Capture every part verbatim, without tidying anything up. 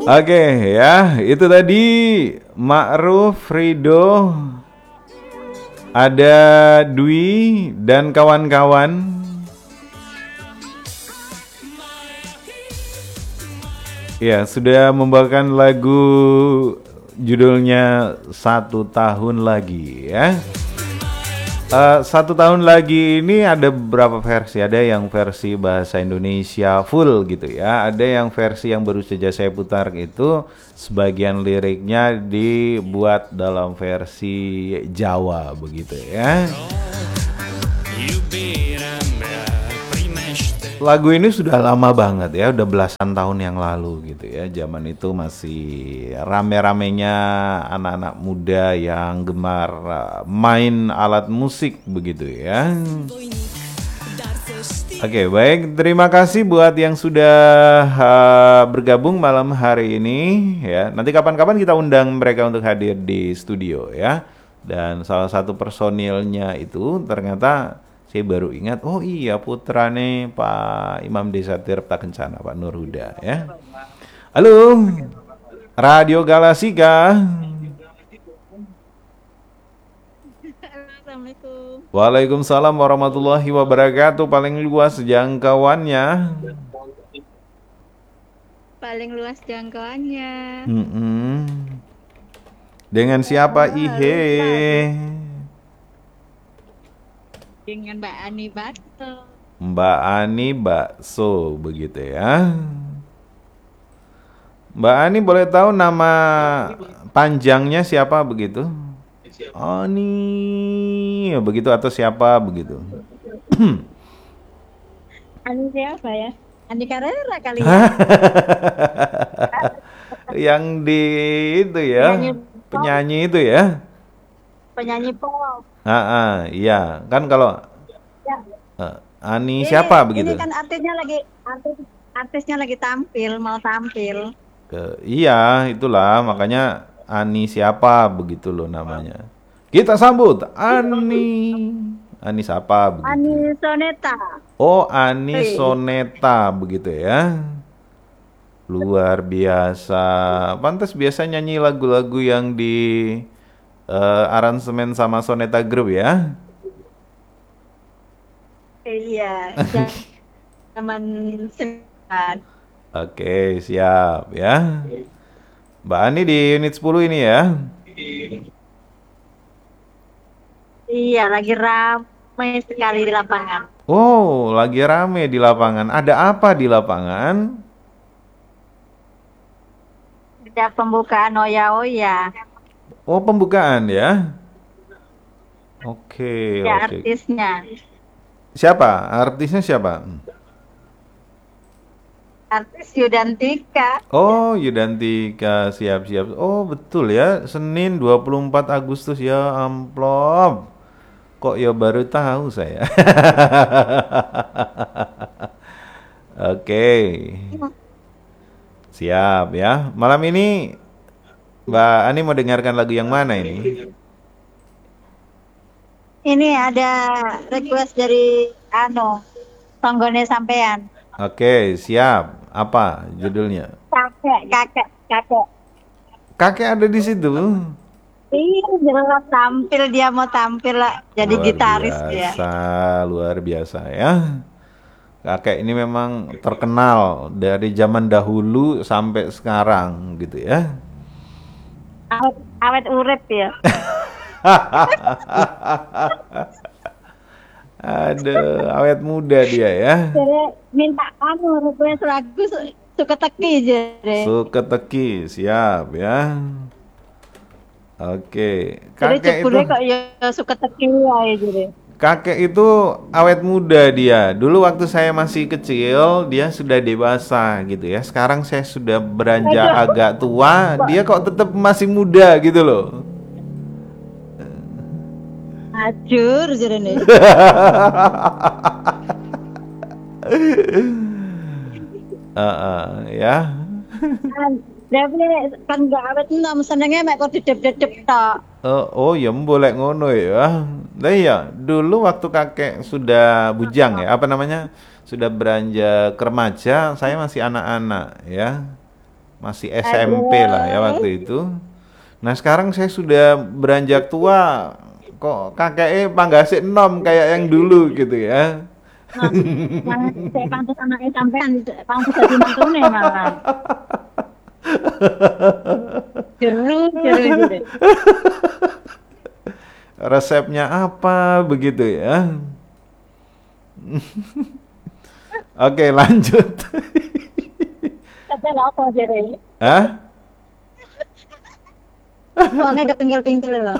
Oke ya, itu tadi Ma'ruf, Rido, ada Dwi dan kawan-kawan. Ya, sudah membawakan lagu judulnya Satu Tahun Lagi ya. Uh, satu tahun lagi ini ada beberapa versi. Ada yang versi bahasa Indonesia full gitu ya. Ada yang versi yang baru saja saya putar itu sebagian liriknya dibuat dalam versi Jawa begitu ya. Lagu ini sudah lama banget ya, udah belasan tahun yang lalu gitu ya. Zaman itu masih rame-ramenya anak-anak muda yang gemar main alat musik begitu ya. Oke, baik. Terima kasih buat yang sudah uh, bergabung malam hari ini ya. Nanti kapan-kapan kita undang mereka untuk hadir di studio ya. Dan salah satu personilnya itu ternyata saya baru ingat, oh iya putrane Pak Imam Desa Tirta Kencana, Pak Nur Huda ya. Halo, Radio Galasika. Assalamualaikum. Waalaikumsalam warahmatullahi wabarakatuh. Paling luas jangkauannya. Paling luas jangkauannya. Mm-mm. Dengan siapa Oh, Ihe? dengan Mbak Ani Bakso. Mbak Ani Bakso begitu ya. Mbak Ani boleh tahu nama panjangnya siapa begitu? Ani begitu atau siapa begitu? Ani siapa ya? Ani Carrera kali ya. Yang di itu ya, Penyanyi penyanyi itu ya. penyanyi pop. Ah, ah, iya kan kalau Ya. uh, Ani Ini, siapa ini begitu? kan artisnya lagi artis artisnya lagi tampil, mau tampil. Ke, iya itulah makanya Ani siapa begitu loh namanya. Kita sambut Ani. Ani siapa begitu? Ani Soneta. Oh Ani Hei. Soneta begitu ya. Luar biasa. Pantas biasa nyanyi lagu-lagu yang di uh, aransemen sama Soneta Group ya. Iya. Zaman sembilan. Oke, siap ya. Mbak Ani di unit sepuluh ini ya. Iya, lagi ramai sekali di lapangan. Oh, lagi rame di lapangan. Ada apa di lapangan? Ada pembukaan Oya-Oya. Oh, pembukaan ya. Oke, Ya, oke. artisnya. Siapa? Artisnya siapa? Artis Yudantika. Oh, Yudantika, siap-siap. Oh, betul ya. Senin dua puluh empat Agustus ya, amplop. Kok ya baru tahu saya. Oke. Siap ya. Malam ini Mbak Ani mau dengarkan lagu yang mana ini? Ini ada request dari Ano, Tonggone Sampean. Oke, siap. Apa judulnya? Kakek, kakek, kakek. Kakek ada di situ. Iya, jelas tampil dia mau tampil lah. Jadi Luar gitaris dia. biasa, luar biasa ya. Kakek ini memang terkenal dari zaman dahulu sampai sekarang gitu ya. Awet, awet urip ya. Aduh, awet muda dia ya. Jadi minta anu request lagu su- suka teki jadi. Suka teki, siap ya. Oke, Jadi kakek itu cepure kok ya suka teki wae jadi. kakek itu awet muda dia. Dulu waktu saya masih kecil, dia sudah dewasa gitu ya. Sekarang saya sudah beranjak Aduh. agak tua, dia kok tetap masih muda gitu loh. Ajur jadi nih. Heeh, ya. Tapi kan gak awet nom senengnya mek kok didep-dep tok. Oh, oh ya boleh ngono ya. Nah iya, dulu waktu kakek sudah bujang ya, apa namanya? Sudah beranjak remaja, saya masih anak-anak ya. masih S M P lah ya Aduh. waktu itu. Nah sekarang saya sudah beranjak tua, kok kakeknya panggasih enom kayak yang dulu gitu ya. Nah, yang saya pantas anaknya sampean, pantas jadi mantune malah. Jeru, jeru, jeru. Resepnya apa begitu ya? Oke lanjut. Tapi lah apa jeru? Hah? Soalnya ketinggal-tinggal loh.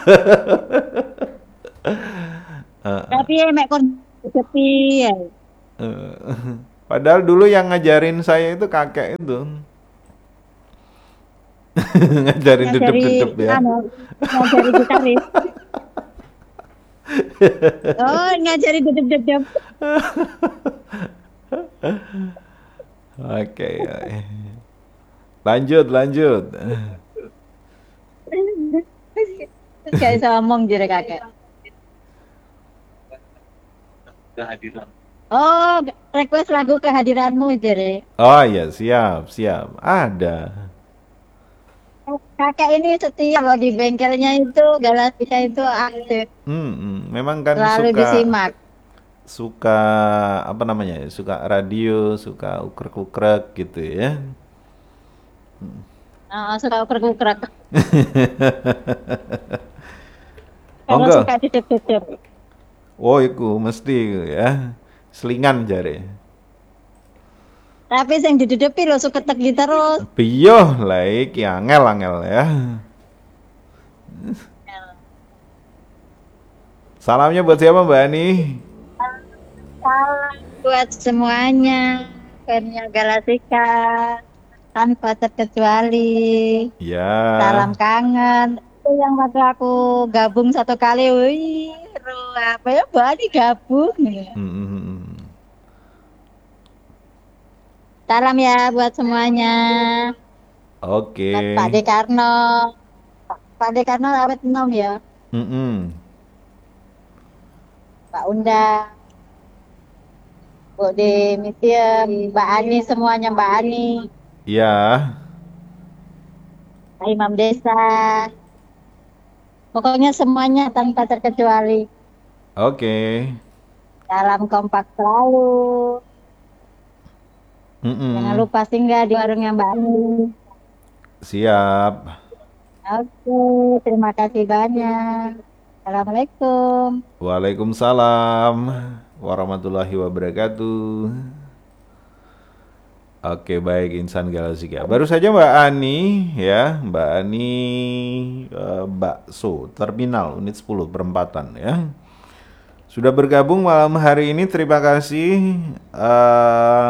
Tapi mek kon sepi ya. Eh, Padahal dulu yang ngajarin saya itu kakek itu. Ngajarin Ngajari dedep-dedep ya. anu, ngajari gitaris. Oh, ngajari dedep-dedep. Oke. Lanjut, lanjut. Terus gak bisa ngomong jere kakek. Oh, request lagu kehadiranmu jere. Oh iya, siap, siap. Ada. Kakek ini setia loh di bengkelnya itu, Galasika itu aktif, Hmm, hmm. Memang kan selalu suka disimak. suka apa namanya? Ya, suka radio, suka ukrek-ukrek gitu ya. Oh, suka ukrek-ukrek. Oh Kalau suka enggak. dedep-dedep. Oh, iku mesti ya. Selingan jare. Tapi sing didedepi lo suka teki terus. Piyo lah iki angel-angel ya. Salamnya buat siapa Mbak Ani? Salam buat semuanya, fansnya Galasika, tanpa terkecuali. Salam Ya. kangen. Itu yang waktu aku gabung satu kali, wih, ru- apa ya, Bani gabung. Hmm, hmm, hmm. Salam ya buat semuanya. Oke. Buat Pak Dekarno. Pak Dekarno awet enom ya. Hmm, hmm. Pak Unda, Bu Demitiem, Mbak Ani, semuanya Mbak Ani, Ya. Pak Imam Desa. Pokoknya semuanya tanpa terkecuali. Oke. Salam kompak selalu. Hmm, Jangan hmm. lupa singgah di warungnya Mbak Ani. Siap. Oke, terima kasih banyak. Assalamualaikum. Waalaikumsalam warahmatullahi wabarakatuh. Oke, baik Insan Galasika. Baru saja Mbak Ani ya, Mbak Ani eh, Bakso Terminal Unit sepuluh Perempatan ya. Sudah bergabung malam hari ini, terima kasih. eh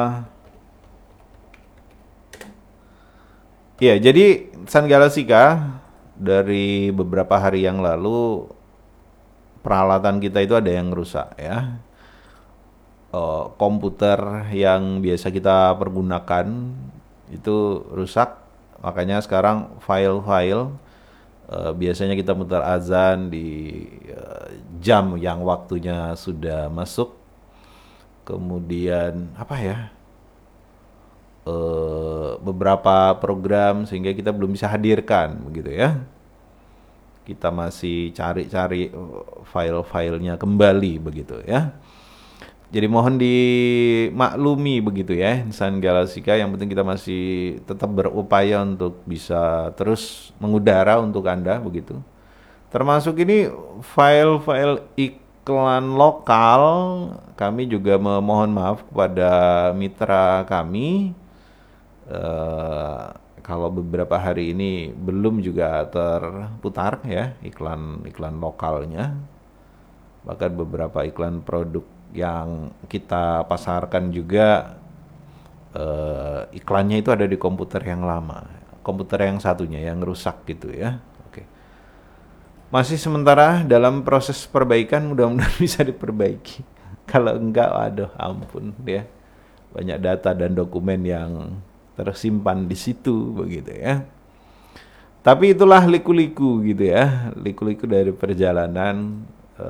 Ya, jadi Insan Galasika dari beberapa hari yang lalu peralatan kita itu ada yang rusak ya. Eh, komputer yang biasa kita pergunakan itu rusak, makanya sekarang file-file eh, biasanya kita muter azan di eh, jam yang waktunya sudah masuk, kemudian apa ya, eh, beberapa program sehingga kita belum bisa hadirkan begitu ya. Kita masih cari-cari eh, file-filenya kembali begitu ya. Jadi mohon dimaklumi begitu ya, Insan Galasika. Yang penting kita masih tetap berupaya untuk bisa terus mengudara untuk Anda begitu. Termasuk ini file-file iklan lokal, kami juga memohon maaf kepada mitra kami. Eh, kalau beberapa hari ini belum juga terputar ya iklan-iklan lokalnya. Bahkan beberapa iklan produk yang kita pasarkan juga eh, iklannya itu ada di komputer yang lama, komputer yang satunya yang rusak gitu ya. Oke, masih sementara dalam proses perbaikan, mudah-mudahan bisa diperbaiki. Kalau enggak, waduh ampun ya, banyak data dan dokumen yang tersimpan di situ begitu ya. Tapi itulah liku-liku gitu ya, liku-liku dari perjalanan.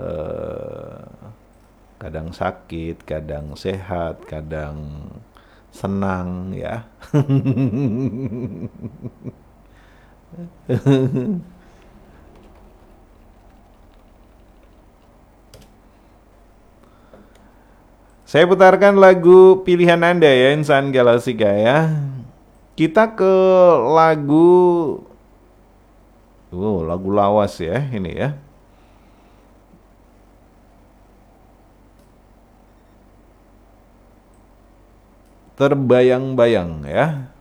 eh, Kadang sakit, kadang sehat, kadang senang ya. Saya putarkan lagu pilihan Anda ya, Insan Galasika ya. Kita ke lagu, oh lagu lawas ya ini ya. Terbayang-bayang ya.